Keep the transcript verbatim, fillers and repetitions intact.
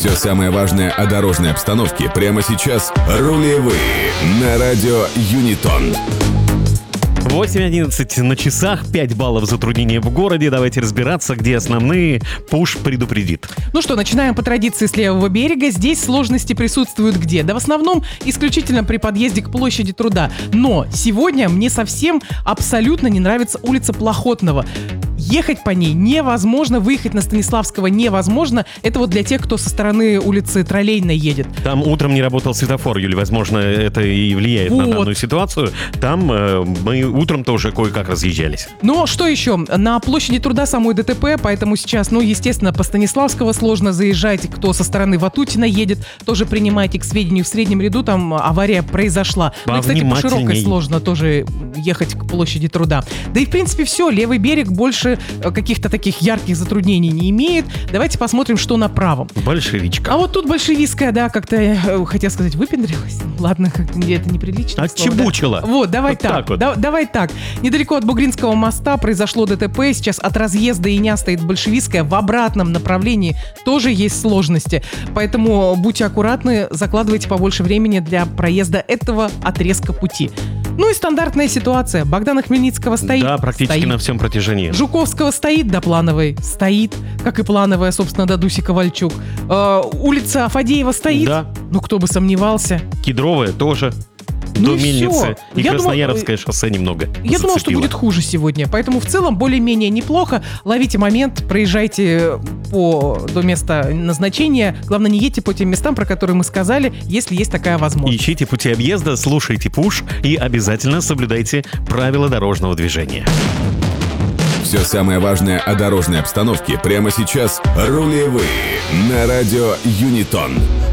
Все самое важное о дорожной обстановке прямо сейчас. Рулевые на радио Юнитон. восемь одиннадцать на часах, пять баллов затруднения в городе. Давайте разбираться, где основные. Пуш предупредит. Ну что, начинаем по традиции с левого берега. Здесь сложности присутствуют где? Да в основном исключительно при подъезде к площади Труда. Но сегодня мне совсем абсолютно не нравится улица Плохотного. Ехать по ней невозможно, выехать на Станиславского невозможно. Это вот для тех, кто со стороны улицы Троллейной едет. Там утром не работал светофор, Юль, возможно, это и влияет вот. на данную ситуацию. Там э, мы утром тоже кое-как разъезжались. Но что еще? На площади Труда самой ДТП, поэтому сейчас, ну, естественно, по Станиславского сложно заезжать. Кто со стороны Ватутина едет, тоже принимайте к сведению. В среднем ряду там авария произошла. Ну и, кстати, по Широкой сложно тоже ехать к площади Труда. Да и, в принципе, все. Левый берег больше каких-то таких ярких затруднений не имеет. Давайте посмотрим, что на правом. Большевичка. А вот тут большевистская, да, как-то, э, хотел сказать, выпендрилась. Ладно, как-то это неприлично. Отчебучила. Да. Вот, давай вот так. так вот. Да, давай так. Недалеко от Бугринского моста произошло ДТП. Сейчас от разъезда Иня стоит большевистская. В обратном направлении тоже есть сложности. Поэтому будьте аккуратны, закладывайте побольше времени для проезда этого отрезка пути. Ну и стандартная ситуация. Богдана Хмельницкого стоит. Да, практически стоит. на всем протяжении. Жуковского стоит до Плановой. Стоит. Как и Плановая, собственно, до Дуси Ковальчук. Э, улица Фадеева стоит. Да. Ну, кто бы сомневался. Кедровая тоже. Ну До и Мельницы. всё. И Я Краснояровское думал, шоссе немного Я думал, что зацепило. будет хуже сегодня. Поэтому в целом более-менее неплохо. Ловите момент, проезжайте по, до места назначения. Главное, не едьте по тем местам, про которые мы сказали, если есть такая возможность. Ищите пути объезда, слушайте Пуш и обязательно соблюдайте правила дорожного движения. Все самое важное о дорожной обстановке прямо сейчас. Рулевые на радио Юнитон.